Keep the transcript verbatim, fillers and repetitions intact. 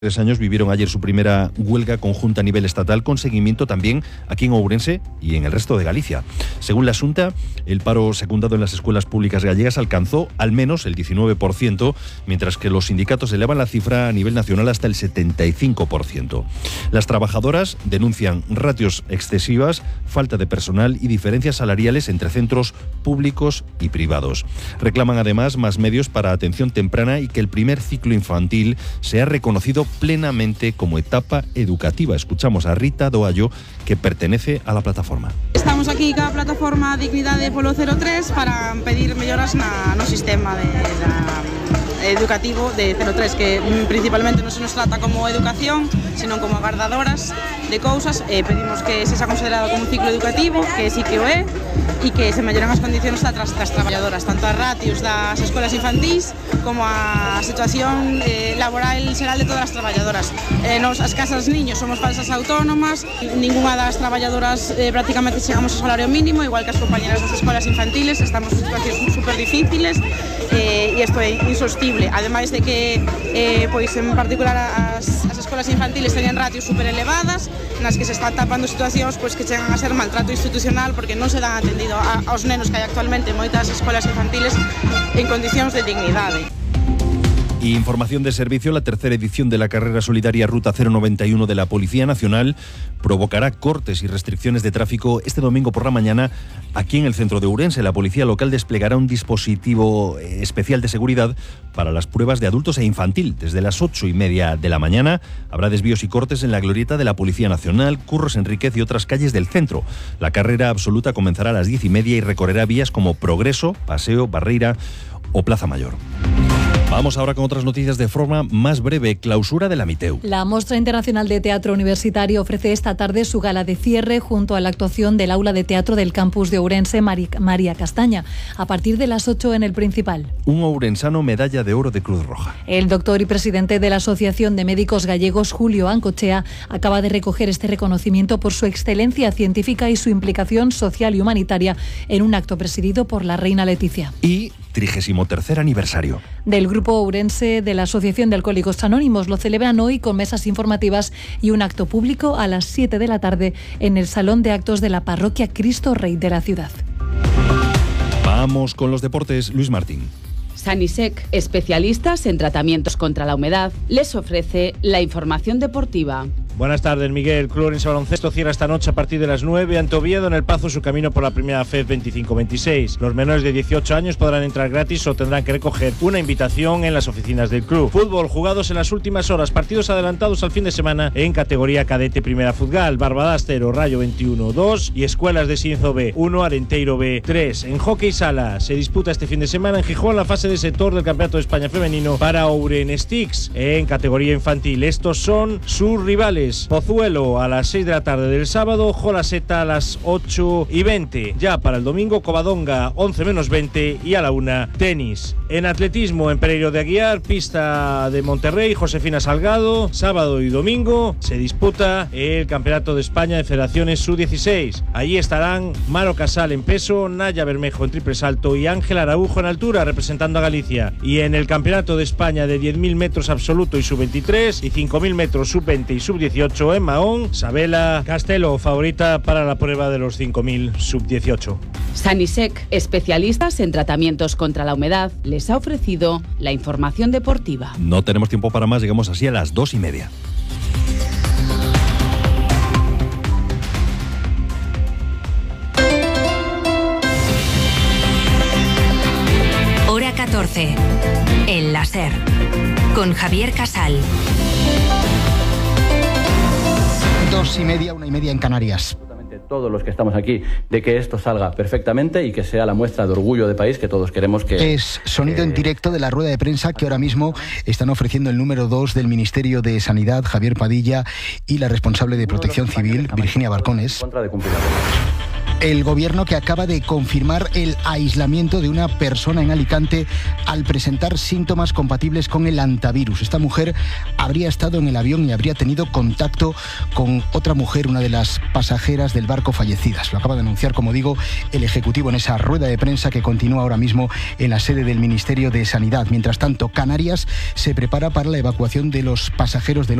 Tres años vivieron ayer su primera huelga conjunta a nivel estatal, con seguimiento también aquí en Ourense y en el resto de Galicia. Según la Xunta, el paro secundado en las escuelas públicas gallegas alcanzó al menos el diecinueve por ciento, mientras que los sindicatos elevan la cifra a nivel nacional hasta el setenta y cinco por ciento. Las trabajadoras denuncian ratios excesivas, falta de personal y diferencias salariales entre centros públicos y privados. Reclaman además más medios para atención temprana y que el primer ciclo infantil sea reconocido plenamente como etapa educativa. Escuchamos a Rita Doallo, que pertenece a la plataforma. Estamos aquí ca plataforma Dignidade polo cero tres para pedir melloras na, no sistema de, da, educativo de cero tres, que principalmente non se nos trata como educación, sino como agardadoras de cousas. Eh, pedimos que se sea considerado como un ciclo educativo, que sí que o é, e que se melloren as condicións das, das traballadoras, tanto as ratios das escolas infantís como a situación eh, laboral xeral de todas as traballadoras. Eh, nos, as casas niños somos falsas autónomas, ninguna das traballadoras eh, prácticamente chegamos ao salario mínimo, igual que as compañeras das escolas infantiles, estamos en situacións super difíciles eh, e isto é insostible. Ademais de que, eh, pois en particular as, as escolas infantiles teñen ratios super elevadas, nas que se están tapando situacións pois que chegan a ser maltrato institucional porque non se dan atendido a, aos nenos que hai actualmente en moitas escolas infantiles en condicións de dignidade. Y información de servicio, la tercera edición de la carrera solidaria Ruta cero noventa y uno de la Policía Nacional provocará cortes y restricciones de tráfico este domingo por la mañana aquí en el centro de Ourense. La policía local desplegará un dispositivo especial de seguridad para las pruebas de adultos e infantil. Desde las ocho y media de la mañana habrá desvíos y cortes en la glorieta de la Policía Nacional, Curros Enríquez y otras calles del centro. La carrera absoluta comenzará a las diez y media y recorrerá vías como Progreso, Paseo, Barreira o Plaza Mayor. Vamos ahora con otras noticias de forma más breve. Clausura de la Miteu. La Mostra Internacional de Teatro Universitario ofrece esta tarde su gala de cierre junto a la actuación del Aula de Teatro del campus de Ourense, María Castaña, a partir de las ocho en el Principal. Un ourensano medalla de oro de Cruz Roja. El doctor y presidente de la Asociación de Médicos Gallegos, Julio Ancochea, acaba de recoger este reconocimiento por su excelencia científica y su implicación social y humanitaria en un acto presidido por la reina Leticia. Y trigésimo tercer aniversario del Grupo Ourense de la Asociación de Alcohólicos Anónimos. Lo celebran hoy con mesas informativas y un acto público a las siete de la tarde en el Salón de Actos de la Parroquia Cristo Rey de la ciudad. Vamos con los deportes. Luis Martín. Sanisec, especialistas en tratamientos contra la humedad, les ofrece la información deportiva. Buenas tardes, Miguel. Club Ourense Baloncesto cierra esta noche a partir de las nueve ante Oviedo en el Pazo su camino por la primera F E D veinticinco veintiséis. Los menores de dieciocho años podrán entrar gratis o tendrán que recoger una invitación en las oficinas del club. Fútbol, jugados en las últimas horas, partidos adelantados al fin de semana en categoría cadete Primera Futgal. Barbadas cero, Rayo veintiuno dos y Escuelas de Sinzo B uno, Arenteiro B tres. En hockey sala se disputa este fin de semana en Gijón la fase de sector del Campeonato de España femenino para Ouren Sticks en categoría infantil. Estos son sus rivales. Pozuelo a las seis de la tarde del sábado, Jolaseta a las ocho y veinte. Ya para el domingo, Covadonga once menos veinte y a la una tenis. En atletismo, en Pereiro de Aguiar, pista de Monterrey, Josefina Salgado, sábado y domingo se disputa el Campeonato de España de Federaciones sub dieciséis. Allí estarán Maro Casal en peso, Naya Bermejo en triple salto y Ángel Araujo en altura representando a Galicia. Y en el Campeonato de España de diez mil metros absoluto y sub veintitrés y cinco mil metros sub veinte y sub dieciocho en Mahón, Sabela Castelo, favorita para la prueba de los cinco mil sub dieciocho. Sanisec, especialistas en tratamientos contra la humedad, les ha ofrecido la información deportiva. No tenemos tiempo para más, llegamos así a las dos y media. Hora catorce. El láser. Con Javier Casal. Dos y media, una y media en Canarias. Todos los que estamos aquí, de que esto salga perfectamente y que sea la muestra de orgullo de país que todos queremos que... Es sonido que... en directo de la rueda de prensa que ahora mismo están ofreciendo el número dos del Ministerio de Sanidad, Javier Padilla, y la responsable de Protección Civil, Virginia Barcones. Contra de cumplir la El gobierno que acaba de confirmar el aislamiento de una persona en Alicante al presentar síntomas compatibles con el hantavirus. Esta mujer habría estado en el avión y habría tenido contacto con otra mujer, una de las pasajeras del barco fallecidas. Lo acaba de anunciar, como digo, el Ejecutivo en esa rueda de prensa que continúa ahora mismo en la sede del Ministerio de Sanidad. Mientras tanto, Canarias se prepara para la evacuación de los pasajeros del